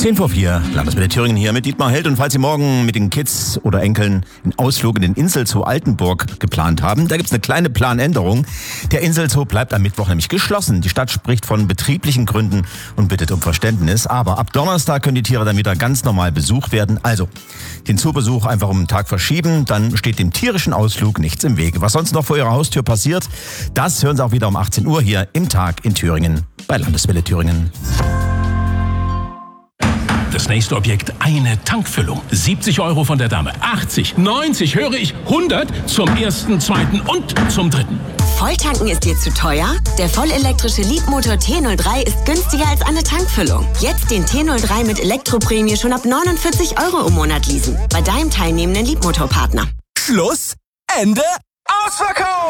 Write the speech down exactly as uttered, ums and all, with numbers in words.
zehn vor vier, Landeswelle Thüringen hier mit Dietmar Held. Und falls Sie morgen mit den Kids oder Enkeln einen Ausflug in den Inselzoo Altenburg geplant haben, da gibt's eine kleine Planänderung. Der Inselzoo bleibt am Mittwoch nämlich geschlossen. Die Stadt spricht von betrieblichen Gründen und bittet um Verständnis. Aber ab Donnerstag können die Tiere dann wieder ganz normal besucht werden. Also den Zoobesuch einfach um einen Tag verschieben, dann steht dem tierischen Ausflug nichts im Wege. Was sonst noch vor Ihrer Haustür passiert, das hören Sie auch wieder um achtzehn Uhr hier im Tag in Thüringen bei Landeswelle Thüringen. Das nächste Objekt, eine Tankfüllung. siebzig Euro von der Dame. achtzig, neunzig, höre ich, hundert zum ersten, zweiten und zum dritten. Volltanken ist dir zu teuer? Der vollelektrische Leapmotor T null drei ist günstiger als eine Tankfüllung. Jetzt den T null drei mit Elektroprämie schon ab neunundvierzig Euro im Monat leasen. Bei deinem teilnehmenden Leapmotor-Partner. Schluss, Ende, Ausverkauf!